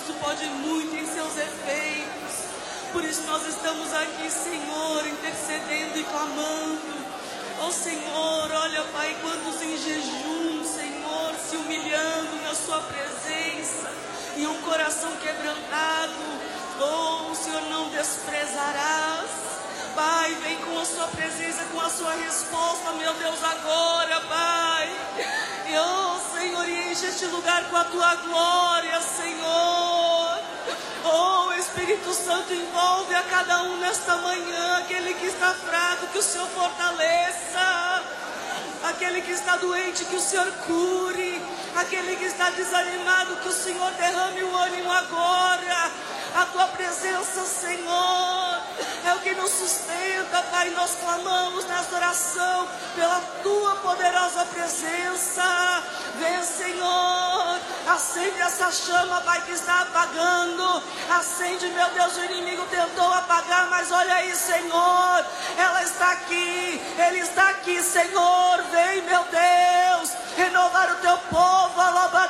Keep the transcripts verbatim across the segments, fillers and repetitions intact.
isso pode muito em seus efeitos. Por isso nós estamos aqui, Senhor, intercedendo e clamando. Oh Senhor, olha, Pai, quantos em jejum, Senhor, se humilhando na sua presença, e um coração quebrantado. Oh, o Senhor não desprezarás. Pai, vem com a sua presença, com a sua resposta, meu Deus, agora, Pai. E, oh, Senhor, e enche este lugar com a tua glória, Senhor. Oh, Espírito Santo, envolve a cada um nesta manhã. Aquele que está fraco, que o Senhor fortaleça. Aquele que está doente, que o Senhor cure. Aquele que está desanimado, que o Senhor derrame o ânimo agora. A tua presença, Senhor, é o que nos sustenta, Pai. Nós clamamos nesta oração pela tua poderosa presença. Vem, Senhor, acende essa chama, Pai, que está apagando. Acende, meu Deus, o inimigo tentou apagar, mas olha aí, Senhor, ela está aqui, ele está aqui, Senhor. Vem, meu Deus, renovar o teu povo.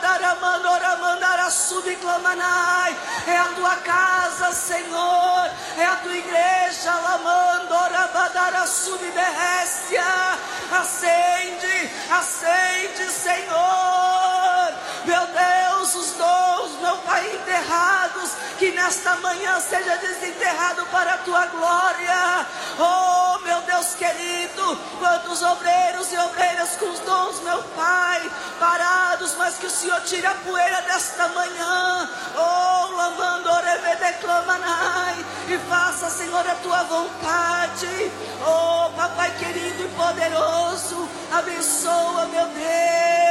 É a tua casa, Senhor, é a tua igreja. Acende, acende, Senhor, meu Deus, os dons, meu Pai, enterrados, que nesta manhã seja desenterrado para a tua glória. Oh, meu Deus querido, quantos obreiros e obreiras com os dons, meu Pai, parados, mas que o Senhor tire a poeira desta manhã. Oh, lamando orevedeclamanai, e faça, Senhor, a tua vontade. Oh, Papai querido e poderoso, abençoa, meu Deus.